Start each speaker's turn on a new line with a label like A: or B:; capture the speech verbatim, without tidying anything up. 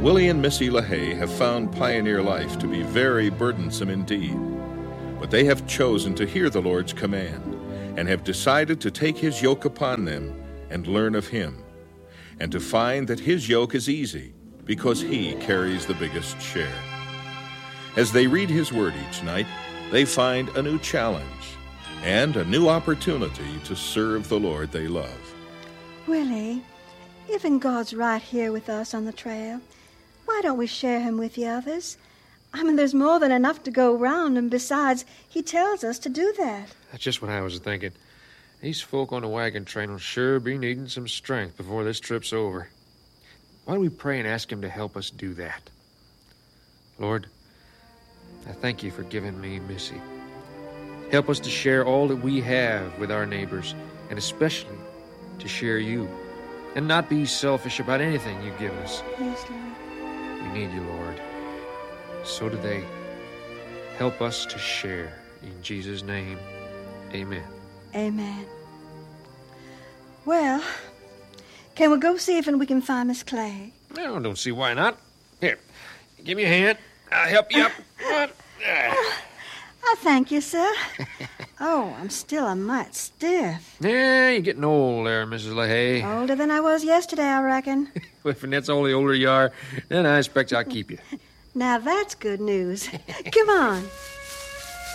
A: Willie and Missy LaHaye have found pioneer life to be very burdensome indeed, but they have chosen to hear the Lord's command and have decided to take his yoke upon them and learn of him, and to find that his yoke is easy because he carries the biggest share. As they read his word each night, they find a new challenge and a new opportunity to serve the Lord they love.
B: Willie, even God's right here with us on the trail, why don't we share him with the others? I mean, there's more than enough to go round, and besides, he tells us to do that.
C: That's just what I was thinking. These folk on the wagon train will sure be needing some strength before this trip's over. Why don't we pray and ask him to help us do that? Lord, I thank you for giving me Missy. Help us to share all that we have with our neighbors, and especially to share you, and not be selfish about anything you give us.
B: Yes, Lord.
C: We need you, Lord. So do they. Help us to share. In Jesus' name, amen.
B: Amen. Well, can we go see if we can find Miss Clay?
C: I don't see why not. Here, give me a hand. I'll help you up.
B: I thank you, sir. Oh, I'm still a mite stiff.
C: Yeah, you're getting old there, Missus LaHaye.
B: Older than I was yesterday, I reckon.
C: Well, if that's all the older you are, then I expect I'll keep you.
B: Now that's good news. Come on.